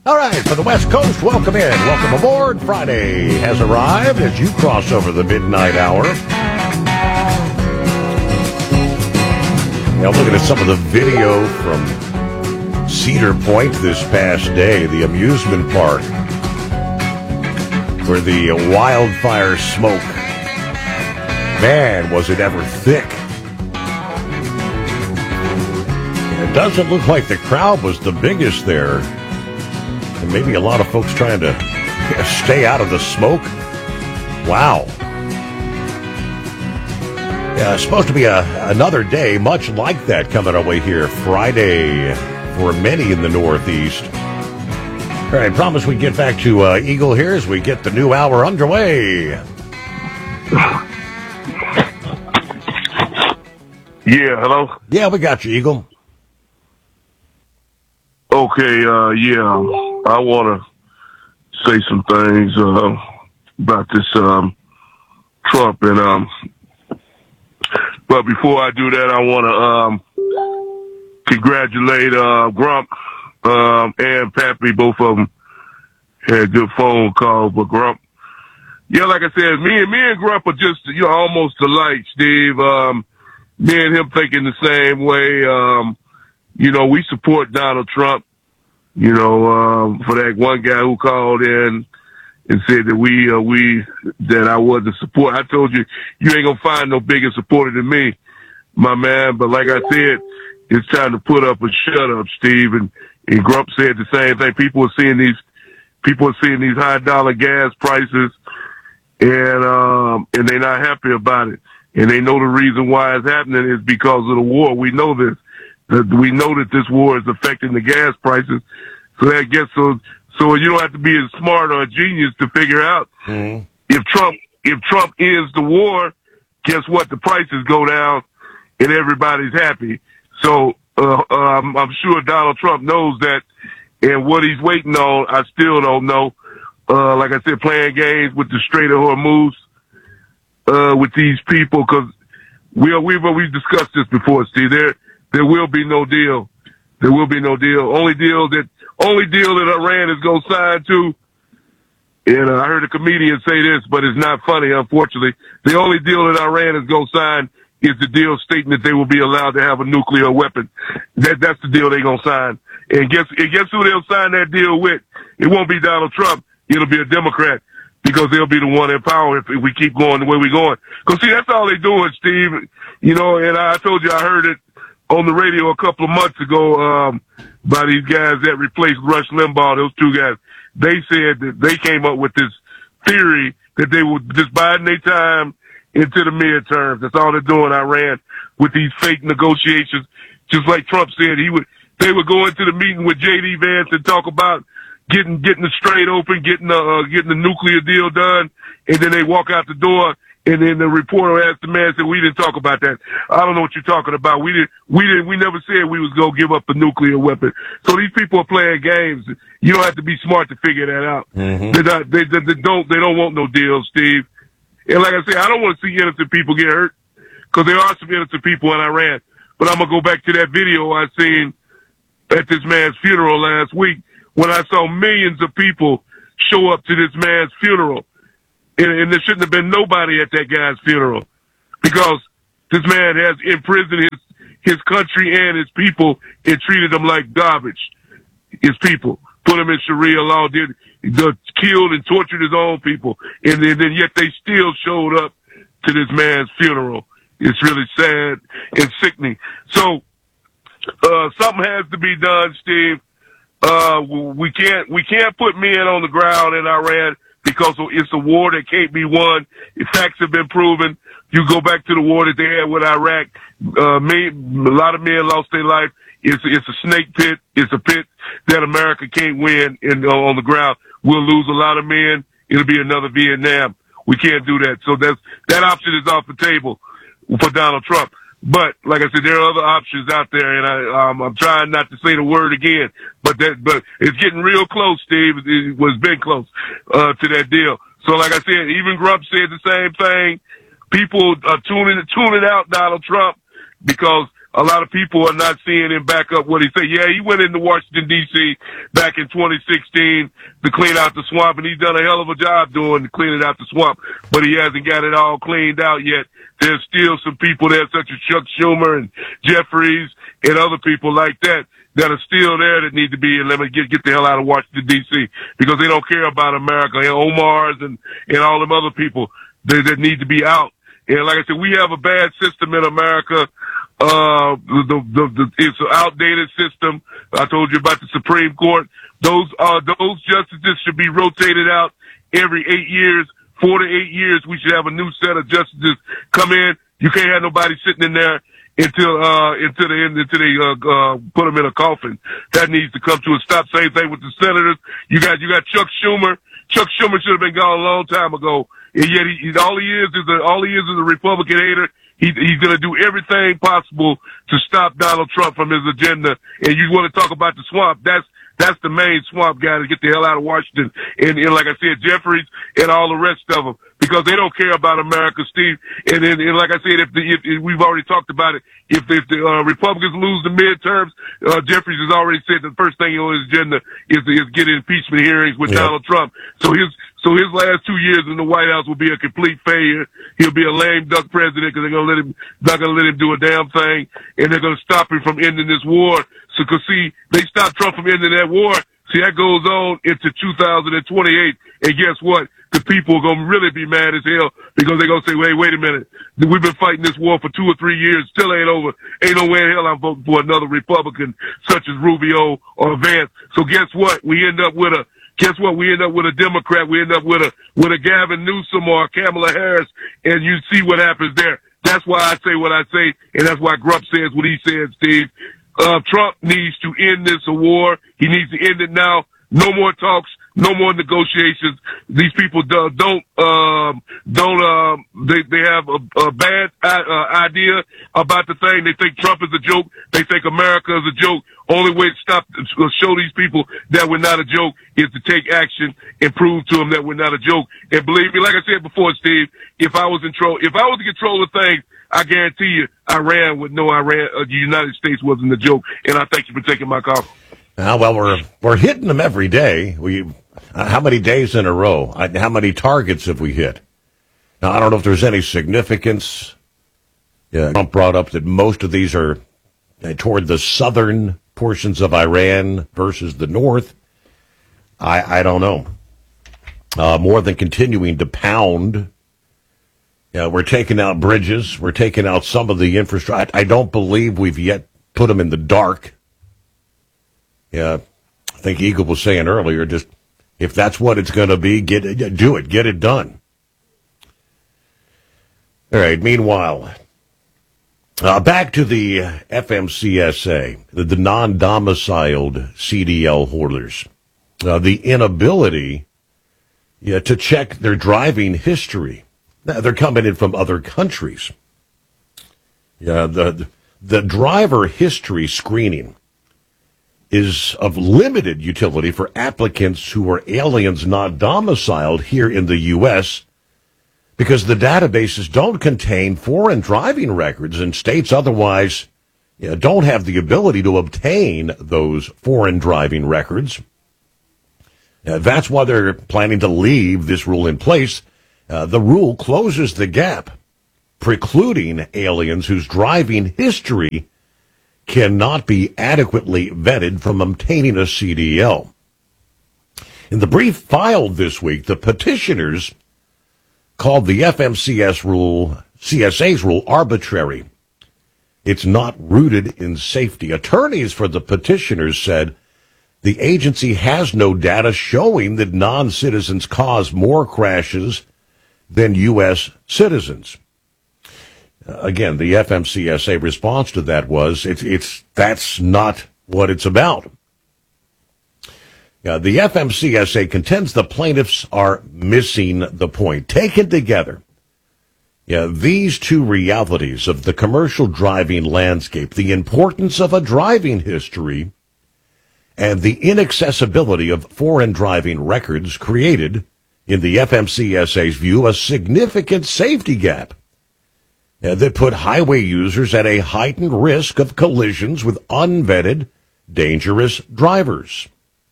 All right, for the West Coast, welcome in. Welcome aboard. Friday has arrived as you cross over the midnight hour. Now, looking at some of the video from Cedar Point this past day, the amusement park, where the wildfire smoke, man, was it ever thick. And it doesn't look like the crowd was the biggest there. And maybe a lot of folks trying to stay out of the smoke. Wow. Yeah, it's supposed to be another day much like that coming our way here Friday for many in the Northeast. All right, promise we get back to Eagle here as we get the new hour underway. Yeah, hello? Yeah, we got you, Eagle. Okay, I want to say some things about this Trump and but before I do that, I want to congratulate Grump and Pappy. Both of them had good phone calls, but Grump, yeah, like I said, me and Grump are just almost alike, Steve. Me and him thinking the same way. We support Donald Trump. For that one guy who called in and said that that I wasn't support. I told you, you ain't gonna find no bigger supporter than me, my man. But like I said, it's time to put up a shut up, Steve. And Grump said the same thing. People are seeing these high dollar gas prices, and they're not happy about it. And they know the reason why it's happening is because of the war. We know this. We know that this war is affecting the gas prices. So that gets so you don't have to be as smart or a genius to figure out if Trump ends the war, guess what? The prices go down and everybody's happy. So I'm sure Donald Trump knows that, and what he's waiting on, I still don't know. Like I said, playing games with the Strait of Hormuz with these people, because we've discussed this before, Steve. There will be no deal. There will be no deal. Only deal that Iran is going to sign to, and I heard a comedian say this, but it's not funny, unfortunately. The only deal that Iran is going to sign is the deal stating that they will be allowed to have a nuclear weapon. That's the deal they're going to sign. And guess who they'll sign that deal with? It won't be Donald Trump. It'll be a Democrat, because they'll be the one in power if we keep going the way we're going. Because, see, that's all they're doing, Steve. And I told you I heard it on the radio a couple of months ago by these guys that replaced Rush Limbaugh, those two guys. They said that they came up with this theory that they were just biding their time into the midterms. That's all they're doing, Iran, with these fake negotiations. Just like Trump said, they would go into the meeting with J.D. Vance and talk about getting the strait open, getting the nuclear deal done, and then they walk out the door. And then the reporter asked the man, said, "We didn't talk about that. I don't know what you're talking about. We never said we was going to give up a nuclear weapon." So these people are playing games. You don't have to be smart to figure that out. Mm-hmm. They don't want no deal, Steve. And like I said, I don't want to see innocent people get hurt, because there are some innocent people in Iran. But I'm going to go back to that video I seen at this man's funeral last week, when I saw millions of people show up to this man's funeral. And there shouldn't have been nobody at that guy's funeral, because this man has imprisoned his country and his people and treated them like garbage. His people put them in Sharia law, killed and tortured his own people, and then yet they still showed up to this man's funeral. It's really sad and sickening. So something has to be done, Steve. We can't put men on the ground in Iran, because it's a war that can't be won. Facts have been proven. You go back to the war that they had with Iraq. A lot of men lost their life. It's a snake pit. It's a pit that America can't win on the ground. We'll lose a lot of men. It'll be another Vietnam. We can't do that. So that option is off the table for Donald Trump. But like I said, there are other options out there, and I'm trying not to say the word again, but it's getting real close, Steve. It was been close to that deal. So like I said, even Grump said the same thing. People are tuning out Donald Trump, because a lot of people are not seeing him back up what he said. Yeah, he went into Washington, D.C. back in 2016 to clean out the swamp, and he's done a hell of a job doing cleaning out the swamp, but he hasn't got it all cleaned out yet. There's still some people there, such as Chuck Schumer and Jeffries and other people like that are still there that need to be, and let me get the hell out of Washington, D.C., because they don't care about America, and Omars and all them other people that need to be out. And like I said, we have a bad system in America. It's an outdated system. I told you about the Supreme Court. Those justices should be rotated out every 8 years. 4 to 8 years, we should have a new set of justices come in. You can't have nobody sitting in there until they put them in a coffin. That needs to come to a stop. Same thing with the senators. You got Chuck Schumer. Chuck Schumer should have been gone a long time ago. And yet all he is a Republican hater. He's going to do everything possible to stop Donald Trump from his agenda. And you want to talk about the swamp? That's the main swamp guy to get the hell out of Washington. And like I said, Jeffries and all the rest of them, because they don't care about America, Steve. And like I said, if we've already talked about it, if the Republicans lose the midterms, Jeffries has already said the first thing on his agenda is get impeachment hearings with Donald Trump. So his last 2 years in the White House will be a complete failure. He'll be a lame duck president because they're not going to let him do a damn thing, and they're going to stop him from ending this war. So, cause see, they stopped Trump from ending that war. See, that goes on into 2028, and guess what? The people are going to really be mad as hell because they're going to say, wait a minute. We've been fighting this war for 2 or 3 years. Still ain't over. Ain't no way in hell I'm voting for another Republican such as Rubio or Vance. So guess what? We end up with a Democrat. We end up with a Gavin Newsom or a Kamala Harris, and you see what happens there. That's why I say what I say, and that's why Grupp says what he said, Steve. Trump needs to end this war. He needs to end it now. No more talks. No more negotiations. These people they have a bad idea about the thing. They think Trump is a joke. They think America is a joke. Only way to show these people that we're not a joke is to take action and prove to them that we're not a joke. And believe me, like I said before, Steve, if I was in control of things, I guarantee you, the United States wasn't a joke. And I thank you for taking my call. Well, we're hitting them every day. How many days in a row? How many targets have we hit? Now, I don't know if there's any significance. Trump brought up that most of these are toward the southern portions of Iran versus the north. I don't know. More than continuing to pound. We're taking out bridges. We're taking out some of the infrastructure. I don't believe we've yet put them in the dark. Yeah, I think Eagle was saying earlier, just if that's what it's going to be, get it done. All right, meanwhile, back to the FMCSA, the non-domiciled CDL holders. The inability to check their driving history. They're coming in from other countries. The driver history screening is of limited utility for applicants who are aliens not domiciled here in the U.S. because the databases don't contain foreign driving records, and states otherwise don't have the ability to obtain those foreign driving records. That's why they're planning to leave this rule in place. The rule closes the gap, precluding aliens whose driving history cannot be adequately vetted from obtaining a CDL. In the brief filed this week, the petitioners called the FMCSA's rule arbitrary. It's not rooted in safety. Attorneys for the petitioners said the agency has no data showing that non-citizens cause more crashes than U.S. citizens. Again, the FMCSA response to that was, that's not what it's about. The FMCSA contends the plaintiffs are missing the point. Taken together, these two realities of the commercial driving landscape, the importance of a driving history, and the inaccessibility of foreign driving records created, in the FMCSA's view, a significant safety gap that put highway users at a heightened risk of collisions with unvetted, dangerous drivers.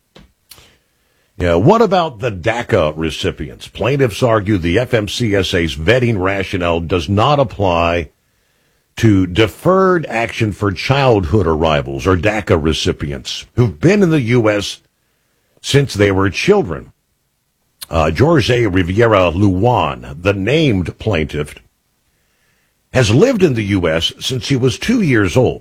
What about the DACA recipients? Plaintiffs argue the FMCSA's vetting rationale does not apply to deferred action for childhood arrivals, or DACA recipients, who've been in the U.S. since they were children. Jorge Rivera Luan, the named plaintiff, has lived in the U.S. since he was 2 years old.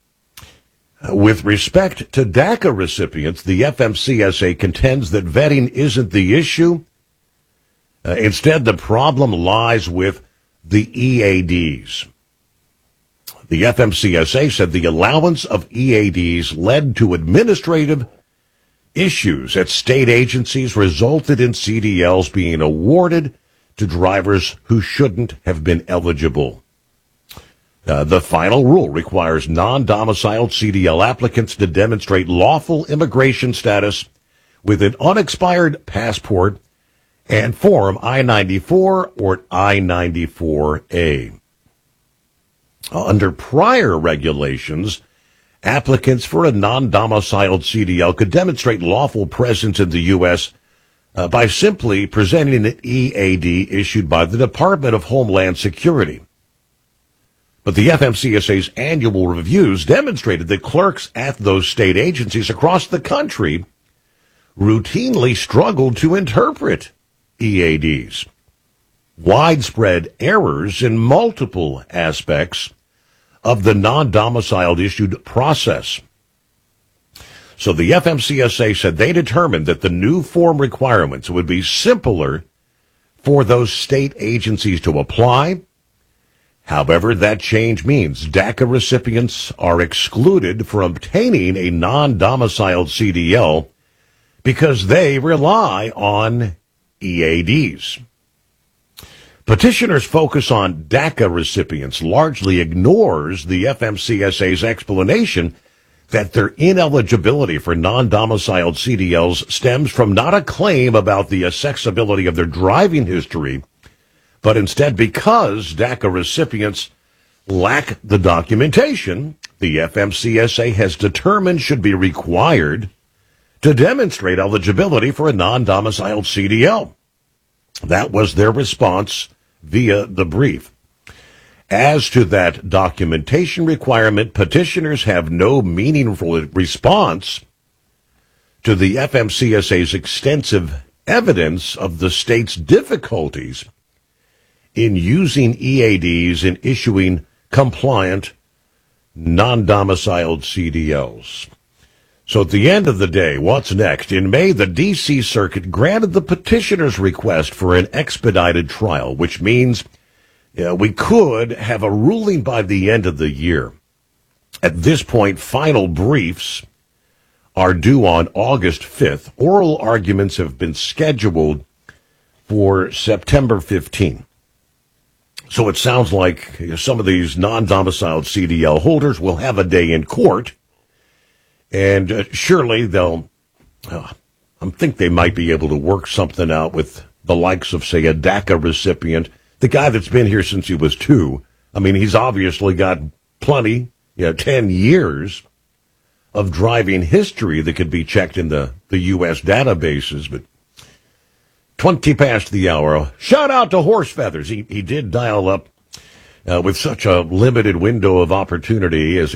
With respect to DACA recipients, the FMCSA contends that vetting isn't the issue. Instead, the problem lies with the EADs. The FMCSA said the allowance of EADs led to administrative issues at state agencies, resulted in CDLs being awarded to drivers who shouldn't have been eligible. The final rule requires non-domiciled CDL applicants to demonstrate lawful immigration status with an unexpired passport and Form I-94 or I-94A. Under prior regulations, applicants for a non-domiciled CDL could demonstrate lawful presence in the U.S. By simply presenting an EAD issued by the Department of Homeland Security. But the FMCSA's annual reviews demonstrated that clerks at those state agencies across the country routinely struggled to interpret EADs. Widespread errors in multiple aspects of the non-domiciled issued process. So the FMCSA said they determined that the new form requirements would be simpler for those state agencies to apply. However, that change means DACA recipients are excluded from obtaining a non-domiciled CDL because they rely on EADs. Petitioners' focus on DACA recipients largely ignores the FMCSA's explanation that their ineligibility for non-domiciled CDLs stems from not a claim about the accessibility of their driving history, but instead because DACA recipients lack the documentation the FMCSA has determined should be required to demonstrate eligibility for a non-domiciled CDL. That was their response via the brief. As to that documentation requirement, petitioners have no meaningful response to the FMCSA's extensive evidence of the state's difficulties in using EADs and issuing compliant non-domiciled CDLs. So at the end of the day, what's next? In May, the D.C. Circuit granted the petitioner's request for an expedited trial, which means we could have a ruling by the end of the year. At this point, final briefs are due on August 5th. Oral arguments have been scheduled for September 15th. So it sounds like some of these non-domiciled CDL holders will have a day in court. And surely they'll, I think they might be able to work something out with the likes of, say, a DACA recipient, the guy that's been here since he was 2. I mean, he's obviously got plenty, 10 years of driving history that could be checked in the U.S. databases. But 20 past the hour. Shout out to Horse Feathers. He did dial up with such a limited window of opportunity as